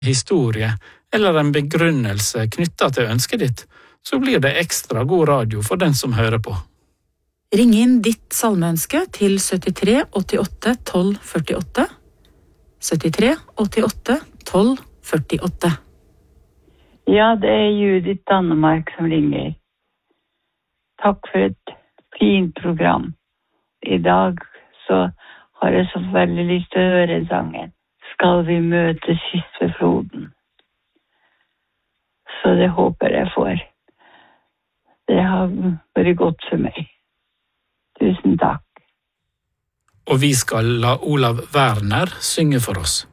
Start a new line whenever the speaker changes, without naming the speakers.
historie eller en begrunnelse knyttet til ønsket ditt, så blir det ekstra god radio for den som hører på.
Ring inn ditt salmeønske til 73 88 12 48. 73 88 12 48.
Ja, det Judith Dannemark som ringer. Takk for et fint program. I dag så har jeg så veldig lyst til å høre sangen. Skal vi møte sist ved floden? Så det håper jeg får. Det har vært godt for meg. Tusen takk.
Og vi skal la Olav Werner synge for oss.